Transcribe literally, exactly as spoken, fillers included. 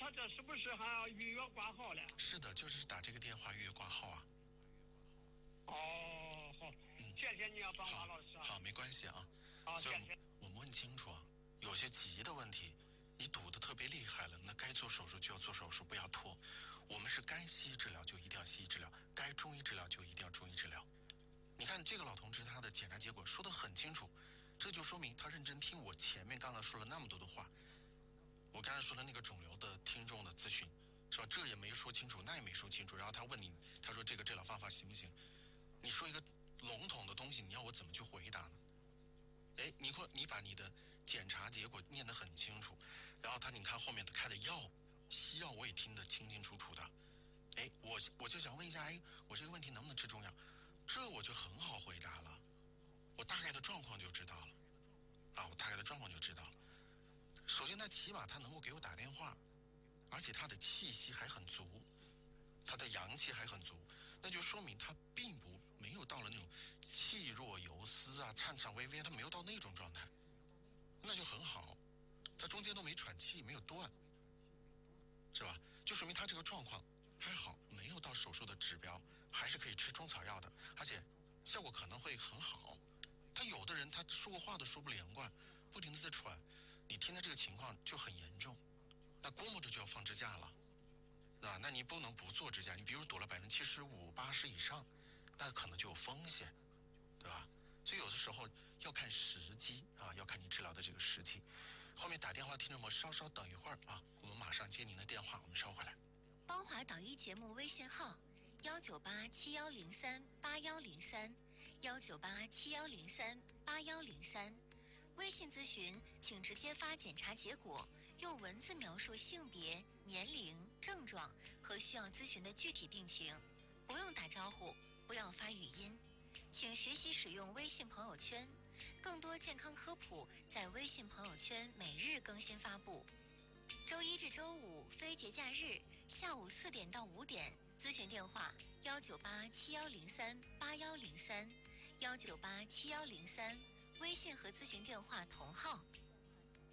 他这是不是还要预约挂号嘞？ 是的，就是打这个电话预约挂号啊。 哦，好， 嗯， 谢谢你啊，邦华老师啊。 好，没关系啊。 好，谢谢。 我们问清楚啊，有些急的问题，你堵得特别厉害了，那该做手术就要做手术，不要拖。我们是该西医治疗就一定要西医治疗，该中医治疗就一定要中医治疗。你看这个老同志他的检查结果说得很清楚，这就说明他认真听我前面刚才说了那么多的话。我刚才说的那个肿瘤的听众的咨询，是吧？这也没说清楚，那也没说清楚。然后他问你，他说这个治疗方法行不行？你说一个笼统的东西，你要我怎么去回答呢？哎，你快，你把你的检查结果念得很清楚，然后他你看后面的开的药，西药我也听得清清楚楚的。哎，我我就想问一下，哎，我这个问题能不能吃中药？这我就很好回答了，我大概的状况就知道了，啊，我大概的状况就知道了。首先，他起码他能够给我打电话，而且他的气息还很足，他的阳气还很足，那就说明他并不没有到了那种气若游丝啊、颤颤巍巍，他没有到那种状态，那就很好。他中间都没喘气，没有断，是吧？就说明他这个状况还好，没有到手术的指标，还是可以吃中草药的，而且效果可能会很好。他有的人他说过话都说不连贯，不停的在喘，你听的这个情况就很严重，那估摸着就要放支架了，啊，那你不能不做支架，你比如躲了百分之七十五、八十以上，那可能就有风险，对吧？所以有的时候要看时机啊，要看你治疗的这个时机。后面打电话听众们稍稍等一会儿啊，我们马上接您的电话，我们稍回来。 邦华导医节目微信号：幺九八七幺零三八幺零三，幺九八七幺零三八幺零三。微信咨询请直接发检查结果，用文字描述性别、年龄、症状和需要咨询的具体病情，不用打招呼，不要发语音。请学习使用微信朋友圈，更多健康科普在微信朋友圈每日更新发布。周一至周五非节假日下午四点到五点，咨询电话幺九八七幺零三八幺零三，幺九八七幺零三，微信和咨询电话同号。